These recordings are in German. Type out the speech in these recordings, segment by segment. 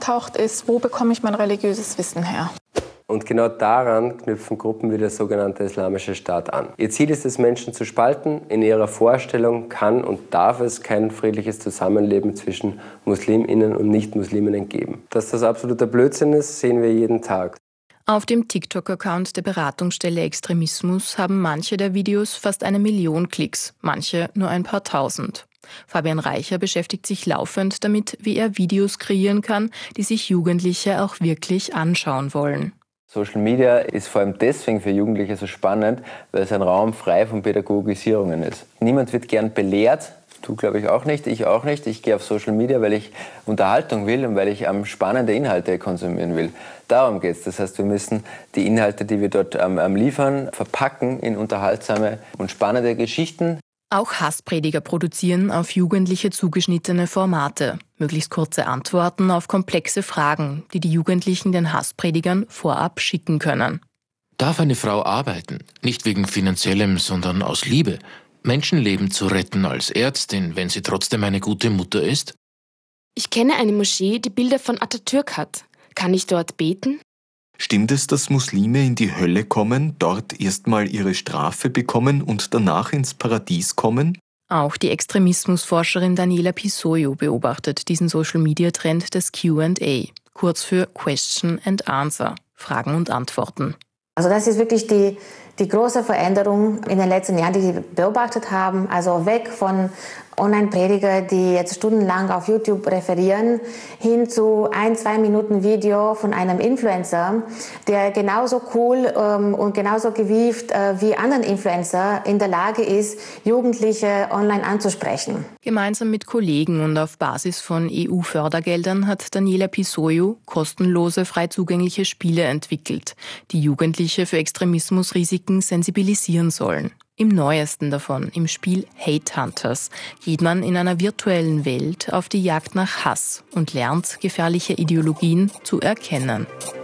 aufgetaucht ist, wo bekomme ich mein religiöses Wissen her? Und genau daran knüpfen Gruppen wie der sogenannte Islamische Staat an. Ihr Ziel ist es, Menschen zu spalten. In ihrer Vorstellung kann und darf es kein friedliches Zusammenleben zwischen MuslimInnen und Nicht-Musliminnen geben. Dass das absoluter Blödsinn ist, sehen wir jeden Tag. Auf dem TikTok-Account der Beratungsstelle Extremismus haben manche der Videos fast 1 Million Klicks, manche nur ein paar tausend. Fabian Reicher beschäftigt sich laufend damit, wie er Videos kreieren kann, die sich Jugendliche auch wirklich anschauen wollen. Social Media ist vor allem deswegen für Jugendliche so spannend, weil es ein Raum frei von Pädagogisierungen ist. Niemand wird gern belehrt, du glaube ich auch nicht, ich auch nicht. Ich gehe auf Social Media, weil ich Unterhaltung will und weil ich spannende Inhalte konsumieren will. Darum geht es. Das heißt, wir müssen die Inhalte, die wir dort liefern, verpacken in unterhaltsame und spannende Geschichten. Auch Hassprediger produzieren auf Jugendliche zugeschnittene Formate. Möglichst kurze Antworten auf komplexe Fragen, die die Jugendlichen den Hasspredigern vorab schicken können. Darf eine Frau arbeiten? Nicht wegen Finanziellem, sondern aus Liebe. Menschenleben zu retten als Ärztin, wenn sie trotzdem eine gute Mutter ist? Ich kenne eine Moschee, die Bilder von Atatürk hat. Kann ich dort beten? Stimmt es, dass Muslime in die Hölle kommen, dort erstmal ihre Strafe bekommen und danach ins Paradies kommen? Auch die Extremismusforscherin Daniela Pisoio beobachtet diesen Social-Media-Trend des Q&A, kurz für Question and Answer, Fragen und Antworten. Also das ist wirklich die große Veränderung in den letzten Jahren, die wir beobachtet haben. Also weg von Online-Prediger, die jetzt stundenlang auf YouTube referieren, hin zu 1-2 Minuten Video von einem Influencer, der genauso cool und genauso gewieft wie anderen Influencer in der Lage ist, Jugendliche online anzusprechen. Gemeinsam mit Kollegen und auf Basis von EU-Fördergeldern hat Daniela Pisoio kostenlose, frei zugängliche Spiele entwickelt, die Jugendliche für Extremismusrisiken sensibilisieren sollen. Im neuesten davon, im Spiel Hate Hunters, geht man in einer virtuellen Welt auf die Jagd nach Hass und lernt, gefährliche Ideologien zu erkennen.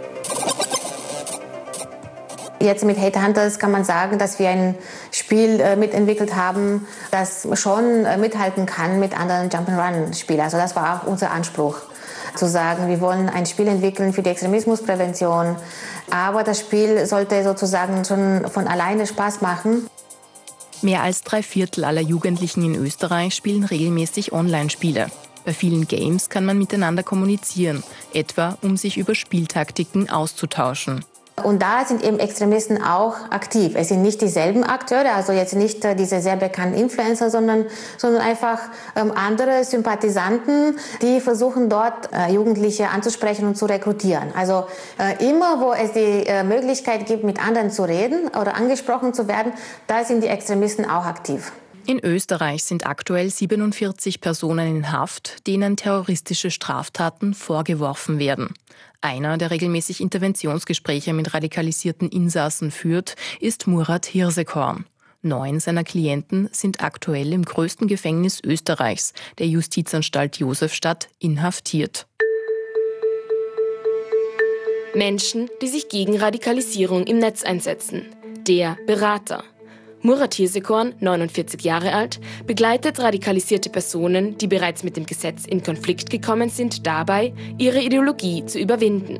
Jetzt mit Hate Hunters kann man sagen, dass wir ein Spiel mitentwickelt haben, das schon mithalten kann mit anderen Jump'n'Run-Spielen. Also das war auch unser Anspruch, zu sagen, wir wollen ein Spiel entwickeln für die Extremismusprävention, aber das Spiel sollte sozusagen schon von alleine Spaß machen. Mehr als 3/4 aller Jugendlichen in Österreich spielen regelmäßig Online-Spiele. Bei vielen Games kann man miteinander kommunizieren, etwa um sich über Spieltaktiken auszutauschen. Und da sind eben Extremisten auch aktiv. Es sind nicht dieselben Akteure, also jetzt nicht diese sehr bekannten Influencer, sondern einfach andere Sympathisanten, die versuchen dort Jugendliche anzusprechen und zu rekrutieren. Also immer, wo es die Möglichkeit gibt, mit anderen zu reden oder angesprochen zu werden, da sind die Extremisten auch aktiv. In Österreich sind aktuell 47 Personen in Haft, denen terroristische Straftaten vorgeworfen werden. Einer, der regelmäßig Interventionsgespräche mit radikalisierten Insassen führt, ist Murat Hirsekorn. 9 seiner Klienten sind aktuell im größten Gefängnis Österreichs, der Justizanstalt Josefstadt, inhaftiert. Menschen, die sich gegen Radikalisierung im Netz einsetzen. Der Berater. Murat Hirsekorn, 49 Jahre alt, begleitet radikalisierte Personen, die bereits mit dem Gesetz in Konflikt gekommen sind, dabei, ihre Ideologie zu überwinden.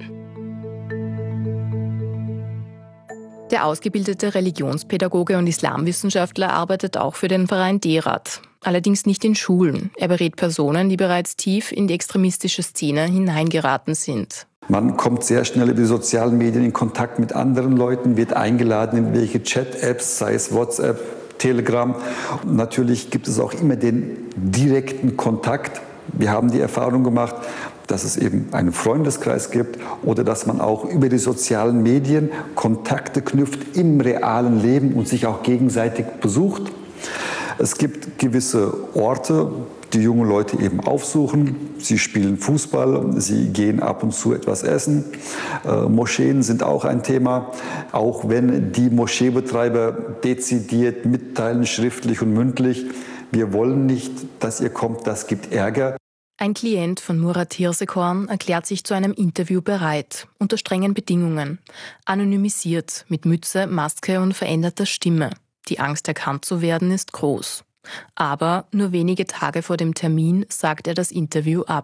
Der ausgebildete Religionspädagoge und Islamwissenschaftler arbeitet auch für den Verein DERAT. Allerdings nicht in Schulen. Er berät Personen, die bereits tief in die extremistische Szene hineingeraten sind. Man kommt sehr schnell über die sozialen Medien in Kontakt mit anderen Leuten, wird eingeladen in welche Chat-Apps, sei es WhatsApp, Telegram. Und natürlich gibt es auch immer den direkten Kontakt. Wir haben die Erfahrung gemacht, dass es eben einen Freundeskreis gibt oder dass man auch über die sozialen Medien Kontakte knüpft im realen Leben und sich auch gegenseitig besucht. Es gibt gewisse Orte, die junge Leute eben aufsuchen. Sie spielen Fußball, sie gehen ab und zu etwas essen. Moscheen sind auch ein Thema, auch wenn die Moscheebetreiber dezidiert mitteilen, schriftlich und mündlich, wir wollen nicht, dass ihr kommt, das gibt Ärger. Ein Klient von Murat Hirsekorn erklärt sich zu einem Interview bereit, unter strengen Bedingungen, anonymisiert, mit Mütze, Maske und veränderter Stimme. Die Angst, erkannt zu werden, ist groß. Aber nur wenige Tage vor dem Termin sagt er das Interview ab.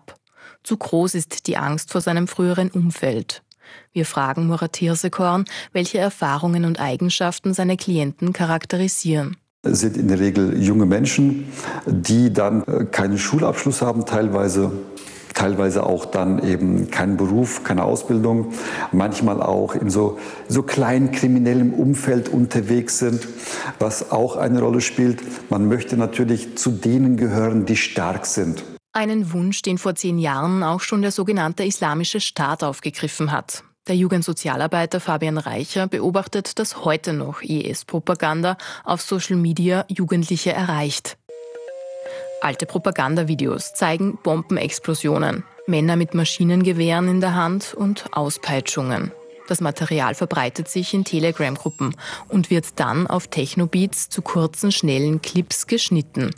Zu groß ist die Angst vor seinem früheren Umfeld. Wir fragen Murat Hirsekorn, welche Erfahrungen und Eigenschaften seine Klienten charakterisieren. Es sind in der Regel junge Menschen, die dann keinen Schulabschluss haben, teilweise auch dann eben keinen Beruf, keine Ausbildung, manchmal auch in so kleinen kriminellem Umfeld unterwegs sind, was auch eine Rolle spielt. Man möchte natürlich zu denen gehören, die stark sind. Einen Wunsch, den vor 10 Jahren auch schon der sogenannte Islamische Staat aufgegriffen hat. Der Jugendsozialarbeiter Fabian Reicher beobachtet, dass heute noch IS-Propaganda auf Social Media Jugendliche erreicht. Alte Propagandavideos zeigen Bombenexplosionen, Männer mit Maschinengewehren in der Hand und Auspeitschungen. Das Material verbreitet sich in Telegram-Gruppen und wird dann auf Techno-Beats zu kurzen, schnellen Clips geschnitten.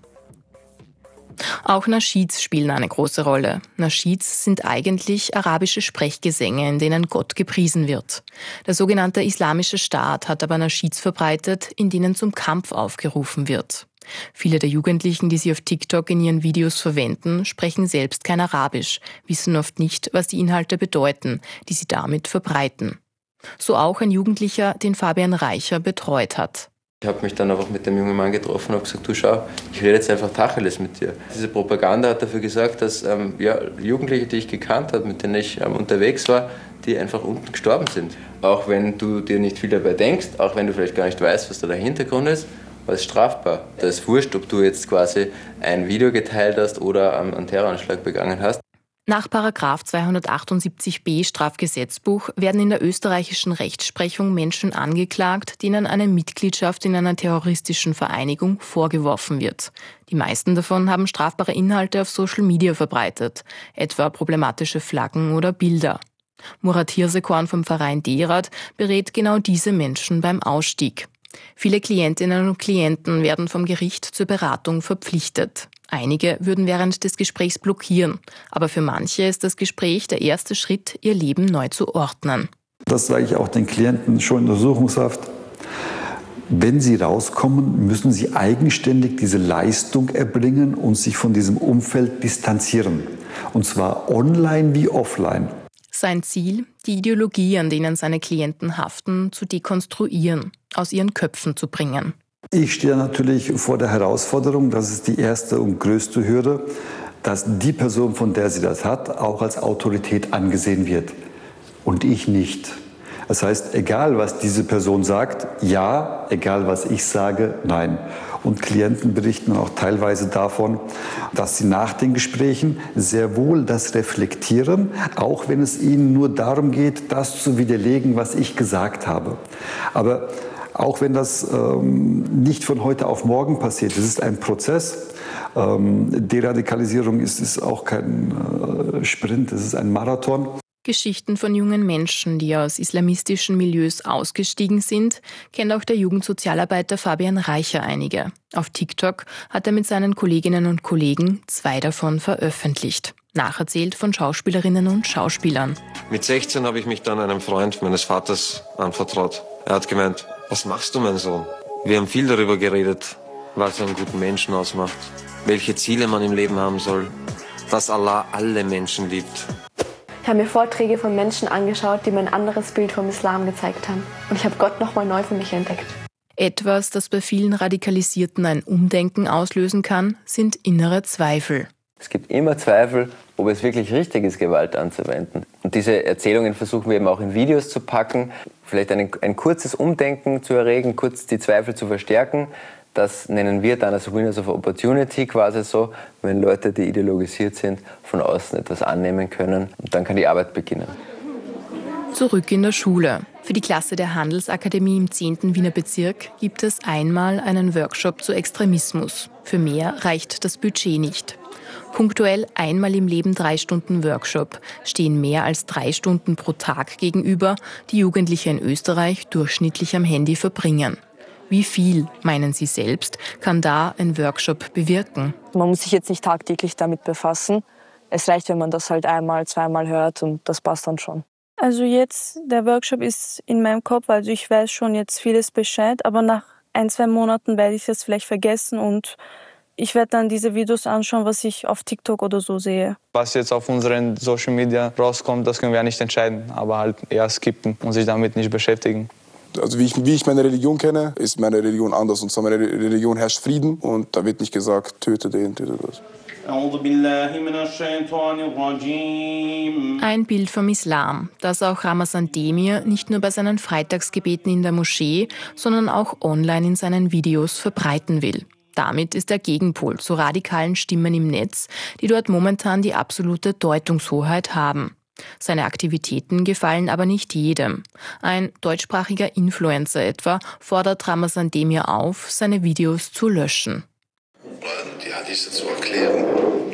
Auch Naschids spielen eine große Rolle. Naschids sind eigentlich arabische Sprechgesänge, in denen Gott gepriesen wird. Der sogenannte Islamische Staat hat aber Naschids verbreitet, in denen zum Kampf aufgerufen wird. Viele der Jugendlichen, die sie auf TikTok in ihren Videos verwenden, sprechen selbst kein Arabisch, wissen oft nicht, was die Inhalte bedeuten, die sie damit verbreiten. So auch ein Jugendlicher, den Fabian Reicher betreut hat. Ich habe mich dann einfach mit dem jungen Mann getroffen und habe gesagt, du schau, ich rede jetzt einfach Tacheles mit dir. Diese Propaganda hat dafür gesorgt, dass Jugendliche, die ich gekannt habe, mit denen ich unterwegs war, die einfach unten gestorben sind. Auch wenn du dir nicht viel dabei denkst, auch wenn du vielleicht gar nicht weißt, was da der Hintergrund ist, war es strafbar. Da ist wurscht, ob du jetzt quasi ein Video geteilt hast oder einen Terroranschlag begangen hast. Nach § 278b Strafgesetzbuch werden in der österreichischen Rechtsprechung Menschen angeklagt, denen eine Mitgliedschaft in einer terroristischen Vereinigung vorgeworfen wird. Die meisten davon haben strafbare Inhalte auf Social Media verbreitet, etwa problematische Flaggen oder Bilder. Murat Hirsekorn vom Verein DERAT berät genau diese Menschen beim Ausstieg. Viele Klientinnen und Klienten werden vom Gericht zur Beratung verpflichtet. Einige würden während des Gesprächs blockieren, aber für manche ist das Gespräch der erste Schritt, ihr Leben neu zu ordnen. Das sage ich auch den Klienten schon in der Untersuchungshaft. Wenn sie rauskommen, müssen sie eigenständig diese Leistung erbringen und sich von diesem Umfeld distanzieren. Und zwar online wie offline. Sein Ziel, die Ideologie, an denen seine Klienten haften, zu dekonstruieren, aus ihren Köpfen zu bringen. Ich stehe natürlich vor der Herausforderung, das ist die erste und größte Hürde, dass die Person, von der sie das hat, auch als Autorität angesehen wird und ich nicht. Das heißt, egal was diese Person sagt, ja, egal was ich sage, nein. Und Klienten berichten auch teilweise davon, dass sie nach den Gesprächen sehr wohl das reflektieren, auch wenn es ihnen nur darum geht, das zu widerlegen, was ich gesagt habe. Aber auch wenn das nicht von heute auf morgen passiert, es ist ein Prozess. Deradikalisierung ist auch kein Sprint, es ist ein Marathon. Geschichten von jungen Menschen, die aus islamistischen Milieus ausgestiegen sind, kennt auch der Jugendsozialarbeiter Fabian Reicher einige. Auf TikTok hat er mit seinen Kolleginnen und Kollegen 2 davon veröffentlicht. Nacherzählt von Schauspielerinnen und Schauspielern. Mit 16 habe ich mich dann einem Freund meines Vaters anvertraut. Er hat gemeint, was machst du, mein Sohn? Wir haben viel darüber geredet, was einen guten Menschen ausmacht, welche Ziele man im Leben haben soll, dass Allah alle Menschen liebt. Ich habe mir Vorträge von Menschen angeschaut, die mir ein anderes Bild vom Islam gezeigt haben. Und ich habe Gott nochmal neu für mich entdeckt. Etwas, das bei vielen Radikalisierten ein Umdenken auslösen kann, sind innere Zweifel. Es gibt immer Zweifel, ob es wirklich richtig ist, Gewalt anzuwenden. Und diese Erzählungen versuchen wir eben auch in Videos zu packen, vielleicht ein kurzes Umdenken zu erregen, kurz die Zweifel zu verstärken. Das nennen wir dann als Winners of Opportunity quasi so, wenn Leute, die ideologisiert sind, von außen etwas annehmen können. Und dann kann die Arbeit beginnen. Zurück in der Schule. Für die Klasse der Handelsakademie im 10. Wiener Bezirk gibt es einmal einen Workshop zu Extremismus. Für mehr reicht das Budget nicht. Punktuell einmal im Leben 3 Stunden Workshop stehen mehr als 3 Stunden pro Tag gegenüber, die Jugendliche in Österreich durchschnittlich am Handy verbringen. Wie viel, meinen Sie selbst, kann da ein Workshop bewirken? Man muss sich jetzt nicht tagtäglich damit befassen. Es reicht, wenn man das halt einmal, zweimal hört und das passt dann schon. Also jetzt, der Workshop ist in meinem Kopf, also ich weiß schon jetzt vieles Bescheid, aber nach 1-2 Monaten werde ich das vielleicht vergessen und ich werde dann diese Videos anschauen, was ich auf TikTok oder so sehe. Was jetzt auf unseren Social Media rauskommt, das können wir ja nicht entscheiden, aber halt eher skippen und sich damit nicht beschäftigen. Also wie ich meine Religion kenne, ist meine Religion anders. Und zwar meine Religion herrscht Frieden und da wird nicht gesagt, töte den, töte das. Ein Bild vom Islam, das auch Ramazan Demir nicht nur bei seinen Freitagsgebeten in der Moschee, sondern auch online in seinen Videos verbreiten will. Damit ist er Gegenpol zu radikalen Stimmen im Netz, die dort momentan die absolute Deutungshoheit haben. Seine Aktivitäten gefallen aber nicht jedem. Ein deutschsprachiger Influencer etwa fordert Ramazan Demir auf, seine Videos zu löschen. Die Hadithe zu erklären.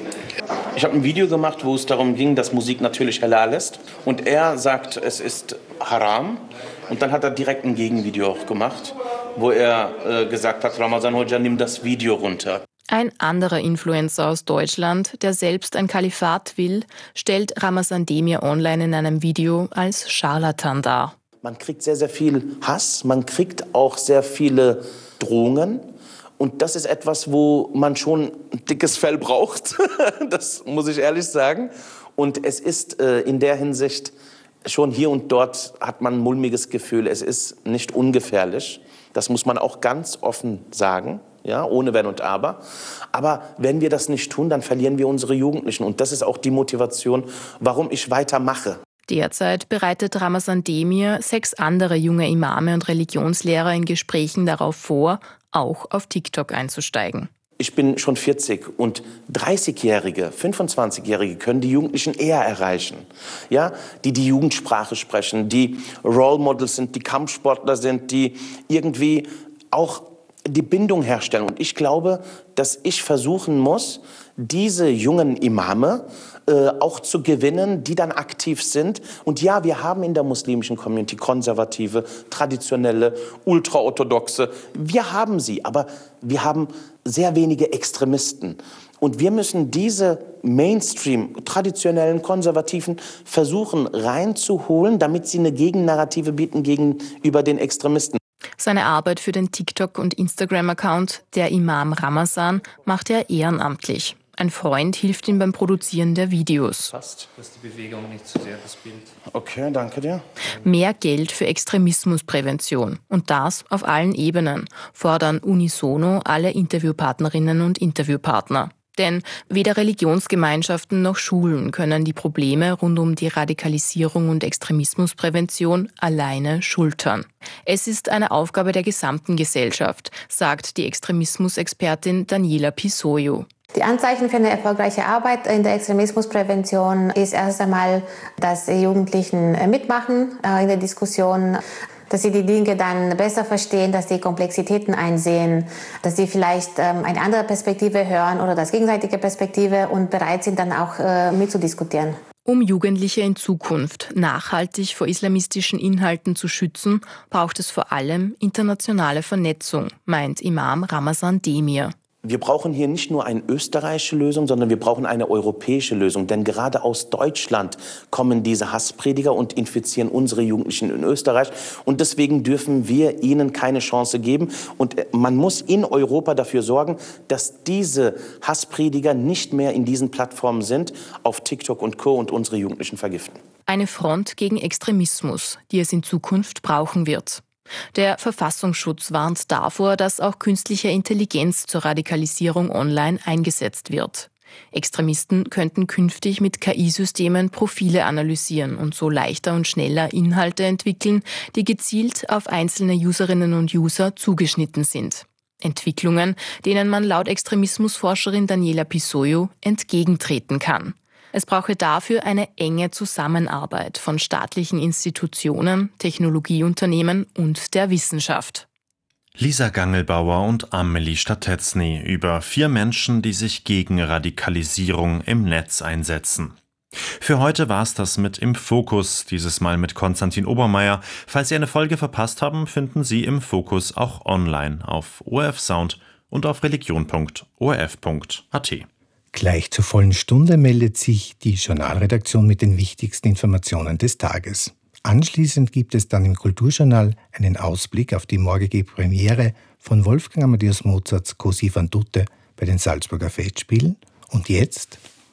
Ich habe ein Video gemacht, wo es darum ging, dass Musik natürlich halal ist. Und er sagt, es ist haram. Und dann hat er direkt ein Gegenvideo auch gemacht, wo er gesagt hat, Ramazan Hoxha, nimm das Video runter. Ein anderer Influencer aus Deutschland, der selbst ein Kalifat will, stellt Ramazan Demir online in einem Video als Scharlatan dar. Man kriegt sehr, sehr viel Hass, man kriegt auch sehr viele Drohungen. Und das ist etwas, wo man schon ein dickes Fell braucht, das muss ich ehrlich sagen. Und es ist in der Hinsicht schon hier und dort hat man ein mulmiges Gefühl. Es ist nicht ungefährlich, das muss man auch ganz offen sagen, ja, ohne Wenn und Aber. Aber wenn wir das nicht tun, dann verlieren wir unsere Jugendlichen. Und das ist auch die Motivation, warum ich weitermache. Derzeit bereitet Ramazan Demir 6 andere junge Imame und Religionslehrer in Gesprächen darauf vor, auch auf TikTok einzusteigen. Ich bin schon 40 und 30-Jährige, 25-Jährige können die Jugendlichen eher erreichen. Ja, die Jugendsprache sprechen, die Role Models sind, die Kampfsportler sind, die irgendwie auch die Bindung herstellen. Und ich glaube, dass ich versuchen muss, diese jungen Imame auch zu gewinnen, die dann aktiv sind. Und ja, wir haben in der muslimischen Community konservative, traditionelle, ultraorthodoxe. Wir haben sie, aber wir haben sehr wenige Extremisten. Und wir müssen diese Mainstream, traditionellen, konservativen versuchen reinzuholen, damit sie eine Gegennarrative bieten gegenüber den Extremisten. Seine Arbeit für den TikTok- und Instagram-Account der Imam Ramazan macht er ehrenamtlich. Ein Freund hilft ihm beim Produzieren der Videos. Passt, dass die Bewegung nicht zu sehr das Bild. Okay, danke dir. Mehr Geld für Extremismusprävention. Und das auf allen Ebenen, fordern unisono alle Interviewpartnerinnen und Interviewpartner. Denn weder Religionsgemeinschaften noch Schulen können die Probleme rund um die Radikalisierung und Extremismusprävention alleine schultern. Es ist eine Aufgabe der gesamten Gesellschaft, sagt die Extremismusexpertin Daniela Pisoio. Die Anzeichen für eine erfolgreiche Arbeit in der Extremismusprävention ist erst einmal, dass die Jugendlichen mitmachen in der Diskussion, dass sie die Dinge dann besser verstehen, dass sie Komplexitäten einsehen, dass sie vielleicht eine andere Perspektive hören oder das gegenseitige Perspektive und bereit sind, dann auch mitzudiskutieren. Um Jugendliche in Zukunft nachhaltig vor islamistischen Inhalten zu schützen, braucht es vor allem internationale Vernetzung, meint Imam Ramazan Demir. Wir brauchen hier nicht nur eine österreichische Lösung, sondern wir brauchen eine europäische Lösung. Denn gerade aus Deutschland kommen diese Hassprediger und infizieren unsere Jugendlichen in Österreich. Und deswegen dürfen wir ihnen keine Chance geben. Und man muss in Europa dafür sorgen, dass diese Hassprediger nicht mehr in diesen Plattformen sind, auf TikTok und Co. und unsere Jugendlichen vergiften. Eine Front gegen Extremismus, die es in Zukunft brauchen wird. Der Verfassungsschutz warnt davor, dass auch künstliche Intelligenz zur Radikalisierung online eingesetzt wird. Extremisten könnten künftig mit KI-Systemen Profile analysieren und so leichter und schneller Inhalte entwickeln, die gezielt auf einzelne Userinnen und User zugeschnitten sind. Entwicklungen, denen man laut Extremismusforscherin Daniela Pisoio entgegentreten kann. Es brauche dafür eine enge Zusammenarbeit von staatlichen Institutionen, Technologieunternehmen und der Wissenschaft. Lisa Gangelbauer und Amelie Statetzny über 4 Menschen, die sich gegen Radikalisierung im Netz einsetzen. Für heute war's das mit Im Fokus, dieses Mal mit Konstantin Obermeier. Falls Sie eine Folge verpasst haben, finden Sie Im Fokus auch online auf ORF Sound und auf religion.orf.at. Gleich zur vollen Stunde meldet sich die Journalredaktion mit den wichtigsten Informationen des Tages. Anschließend gibt es dann im Kulturjournal einen Ausblick auf die morgige Premiere von Wolfgang Amadeus Mozarts Così fan tutte bei den Salzburger Festspielen. Und jetzt?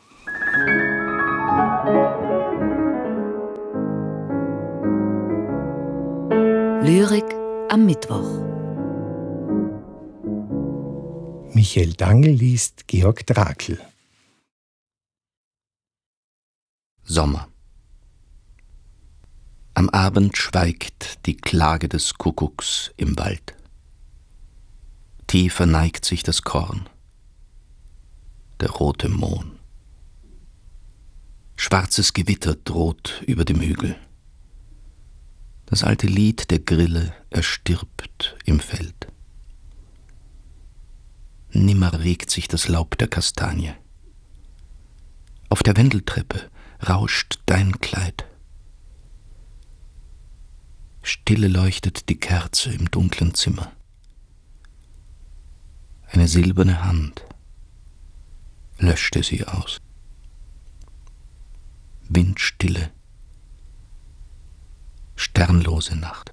Lyrik am Mittwoch. Michael Dangl liest Georg Trakl. Sommer. Am Abend schweigt die Klage des Kuckucks im Wald. Tiefer neigt sich das Korn. Der rote Mohn. Schwarzes Gewitter droht über dem Hügel. Das alte Lied der Grille erstirbt im Feld. Nimmer regt sich das Laub der Kastanie. Auf der Wendeltreppe rauscht dein Kleid. Stille leuchtet die Kerze im dunklen Zimmer. Eine silberne Hand löschte sie aus. Windstille, sternlose Nacht.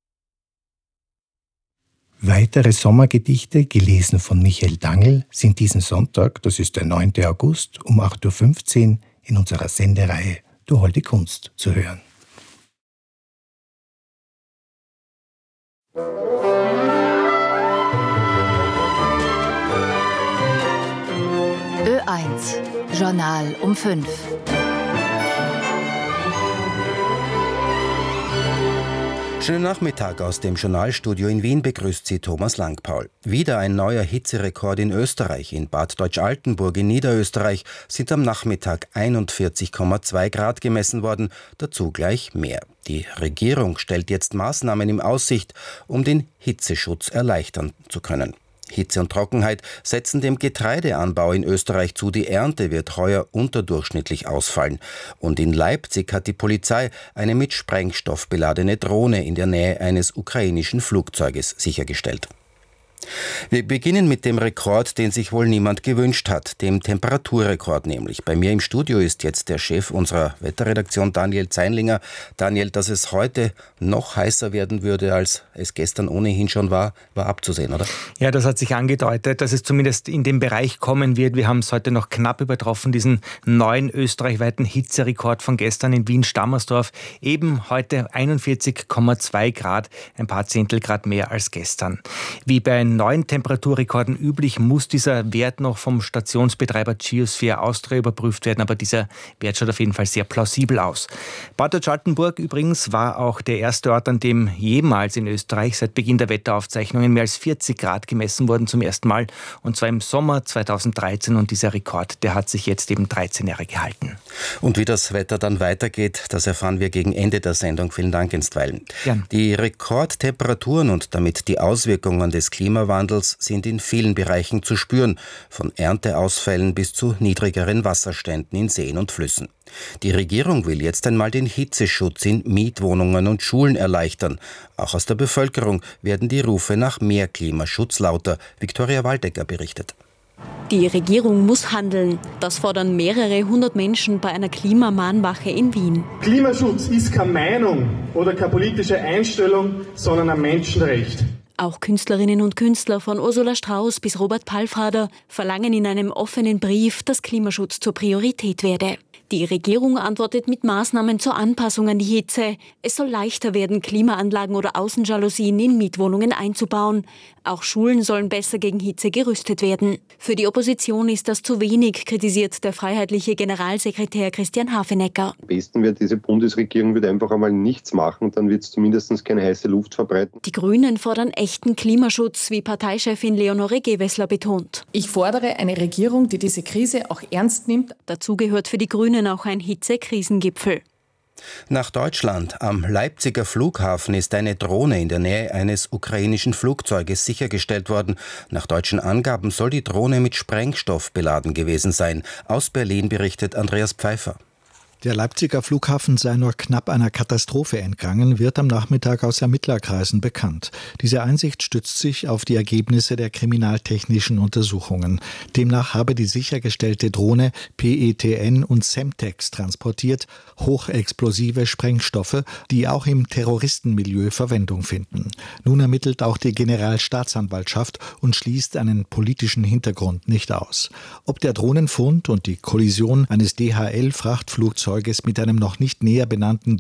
Weitere Sommergedichte, gelesen von Michael Dangl, sind diesen Sonntag, das ist der 9. August, um 8.15 Uhr in unserer Sendereihe Du holde Kunst zu hören. Ö1 Journal um 5. Schönen Nachmittag aus dem Journalstudio in Wien, begrüßt Sie Thomas Langpaul. Wieder ein neuer Hitzerekord in Österreich. In Bad Deutsch-Altenburg in Niederösterreich sind am Nachmittag 41,2 Grad gemessen worden, dazu gleich mehr. Die Regierung stellt jetzt Maßnahmen in Aussicht, um den Hitzeschutz erleichtern zu können. Hitze und Trockenheit setzen dem Getreideanbau in Österreich zu. Die Ernte wird heuer unterdurchschnittlich ausfallen. Und in Leipzig hat die Polizei eine mit Sprengstoff beladene Drohne in der Nähe eines ukrainischen Flugzeuges sichergestellt. Wir beginnen mit dem Rekord, den sich wohl niemand gewünscht hat, dem Temperaturrekord nämlich. Bei mir im Studio ist jetzt der Chef unserer Wetterredaktion, Daniel Zeinlinger. Daniel, dass es heute noch heißer werden würde, als es gestern ohnehin schon war abzusehen, oder? Ja, das hat sich angedeutet, dass es zumindest in den Bereich kommen wird. Wir haben es heute noch knapp übertroffen, diesen neuen österreichweiten Hitzerekord von gestern in Wien-Stammersdorf. Eben heute 41,2 Grad, ein paar Zehntelgrad mehr als gestern. Wie bei neuen Temperaturrekorden üblich, muss dieser Wert noch vom Stationsbetreiber Geosphere Austria überprüft werden, aber dieser Wert schaut auf jeden Fall sehr plausibel aus. Bad Deutsch-Altenburg übrigens war auch der erste Ort, an dem jemals in Österreich seit Beginn der Wetteraufzeichnungen mehr als 40 Grad gemessen wurden zum ersten Mal, und zwar im Sommer 2013, und dieser Rekord, der hat sich jetzt eben 13 Jahre gehalten. Und wie das Wetter dann weitergeht, das erfahren wir gegen Ende der Sendung. Vielen Dank einstweilen. Gern. Die Rekordtemperaturen und damit die Auswirkungen des Klimawandels sind in vielen Bereichen zu spüren, von Ernteausfällen bis zu niedrigeren Wasserständen in Seen und Flüssen. Die Regierung will jetzt einmal den Hitzeschutz in Mietwohnungen und Schulen erleichtern. Auch aus der Bevölkerung werden die Rufe nach mehr Klimaschutz lauter. Viktoria Waldecker berichtet. Die Regierung muss handeln. Das fordern mehrere hundert Menschen bei einer Klimamahnwache in Wien. Klimaschutz ist keine Meinung oder keine politische Einstellung, sondern ein Menschenrecht. Auch Künstlerinnen und Künstler von Ursula Strauß bis Robert Palfrader verlangen in einem offenen Brief, dass Klimaschutz zur Priorität werde. Die Regierung antwortet mit Maßnahmen zur Anpassung an die Hitze. Es soll leichter werden, Klimaanlagen oder Außenjalousien in Mietwohnungen einzubauen. Auch Schulen sollen besser gegen Hitze gerüstet werden. Für die Opposition ist das zu wenig, kritisiert der freiheitliche Generalsekretär Christian Hafenecker. Am besten wird diese Bundesregierung einfach einmal nichts machen, dann wird es zumindest keine heiße Luft verbreiten. Die Grünen fordern echten Klimaschutz, wie Parteichefin Leonore Gewessler betont. Ich fordere eine Regierung, die diese Krise auch ernst nimmt. Dazu gehört für die Grünen auch ein Hitze-Krisengipfel. Nach Deutschland. Am Leipziger Flughafen ist eine Drohne in der Nähe eines ukrainischen Flugzeuges sichergestellt worden. Nach deutschen Angaben soll die Drohne mit Sprengstoff beladen gewesen sein. Aus Berlin berichtet Andreas Pfeiffer. Der Leipziger Flughafen sei nur knapp einer Katastrophe entgangen, wird am Nachmittag aus Ermittlerkreisen bekannt. Diese Einsicht stützt sich auf die Ergebnisse der kriminaltechnischen Untersuchungen. Demnach habe die sichergestellte Drohne PETN und Semtex transportiert, hochexplosive Sprengstoffe, die auch im Terroristenmilieu Verwendung finden. Nun ermittelt auch die Generalstaatsanwaltschaft und schließt einen politischen Hintergrund nicht aus. Ob der Drohnenfund und die Kollision eines DHL-Frachtflugzeuges mit einem noch nicht näher benannten